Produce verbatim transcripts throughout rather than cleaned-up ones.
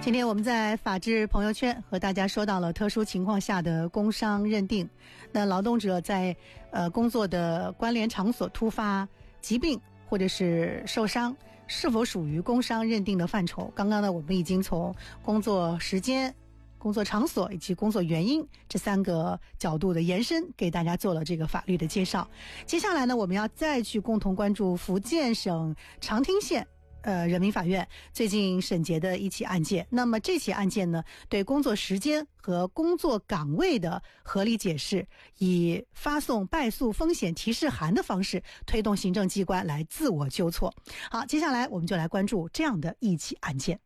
今天我们在法治朋友圈和大家说到了特殊情况下的工伤认定。那劳动者在呃工作的关联场所突发疾病或者是受伤，是否属于工伤认定的范畴？刚刚呢，我们已经从工作时间、工作场所以及工作原因这三个角度的延伸，给大家做了这个法律的介绍。接下来呢，我们要再去共同关注福建省长汀县呃，人民法院最近审结的一起案件。那么这起案件呢，对工作时间和工作岗位的合理解释，以发送败诉风险提示函的方式，推动行政机关来自我纠错。好，接下来我们就来关注这样的一起案件。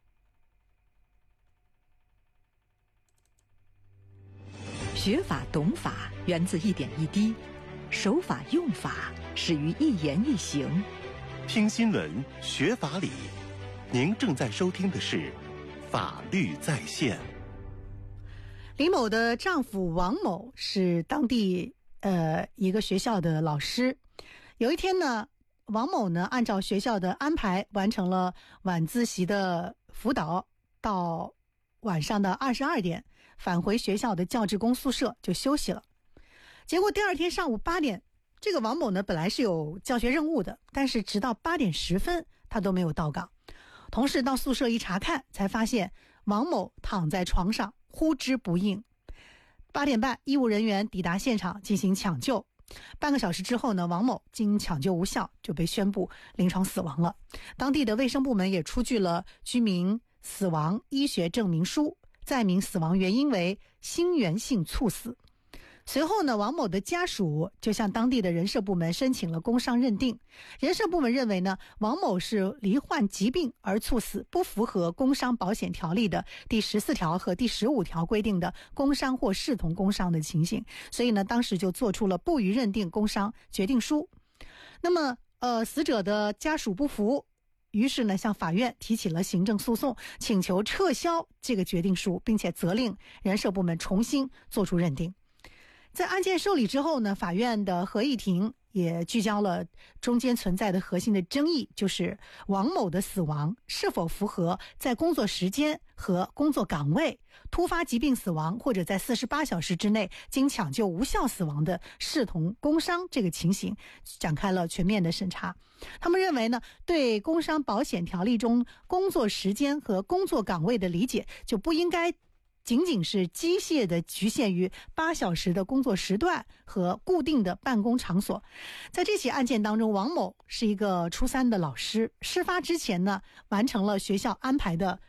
学法懂法源自一点一滴，守法用法始于一言一行。 听新闻学法理，您正在收听的是法律在线。 李某的丈夫王某是当地呃一个学校的老师。有一天呢，王某呢按照学校的安排完成了晚自习的辅导，到晚上的二十二点返回学校的教职工宿舍就休息了。结果第二天上午八点，这个王某呢本来是有教学任务的，但是直到八点十分他都没有到岗。同事到宿舍一查看，才发现王某躺在床上呼之不应。八点半，医务人员抵达现场进行抢救。半个小时之后呢，王某经抢救无效就被宣布临床死亡了。当地的卫生部门也出具了居民死亡医学证明书，载明死亡原因为心源性猝死。随后呢，王某的家属就向当地的人社部门申请了工伤认定。人社部门认为呢，王某是罹患疾病而猝死，不符合工伤保险条例的第十四条和第十五条规定的工伤或视同工伤的情形，所以呢，当时就做出了不予认定工伤决定书。那么，呃，死者的家属不服，于是呢，向法院提起了行政诉讼，请求撤销这个决定书，并且责令人社部门重新做出认定。在案件受理之后呢，法院的合议庭也聚焦了中间存在的核心的争议，就是王某的死亡是否符合在工作时间和工作岗位突发疾病死亡，或者在四十八小时之内经抢救无效死亡的视同工伤这个情形，展开了全面的审查。他们认为呢，对工伤保险条例中工作时间和工作岗位的理解，就不应该仅仅是机械的局限于八小时的工作时段和固定的办公场所。在这起案件当中，王某是一个初三的老师，事发之前呢，完成了学校安排的